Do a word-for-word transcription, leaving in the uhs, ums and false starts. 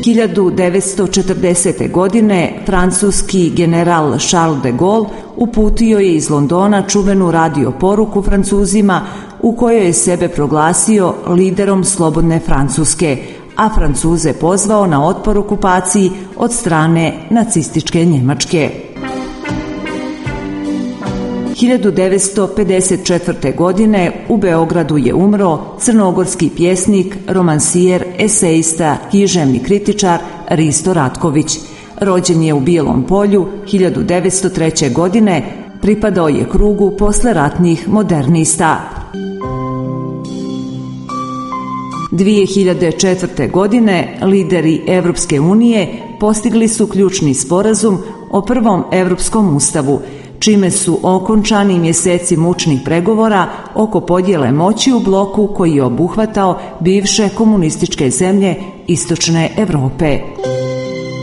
hiljadu devetsto četrdesete. godine francuski general Charles de Gaulle uputio je iz Londona čuvenu radio poruku Francuzima u kojoj je sebe proglasio liderom slobodne Francuske, a Francuze pozvao na otpor okupaciji od strane nacističke Njemačke. hiljadu devetsto pedeset četvrte. godine u Beogradu je umro crnogorski pjesnik, romansijer, esejista, književni kritičar Risto Ratković. Rođen je u Bijelom Polju hiljadu devetsto treće. godine, pripadao je krugu posleratnih modernista. dvije hiljade četvrte. godine lideri Evropske unije postigli su ključni sporazum o prvom Evropskom ustavu, čime su okončani mjeseci mučnih pregovora oko podjele moći u bloku koji je obuhvatao bivše komunističke zemlje Istočne Europe.